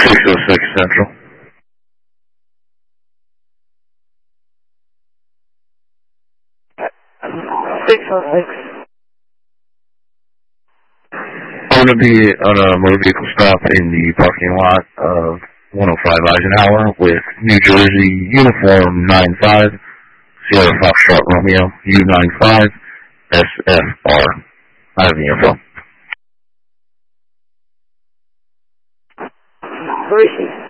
606 Central. I'm going to be on a motor vehicle stop in the parking lot of 105 Eisenhower with New Jersey Uniform 95, Sierra Foxtrot Romeo, U95, SFR. I have the info. Where is he?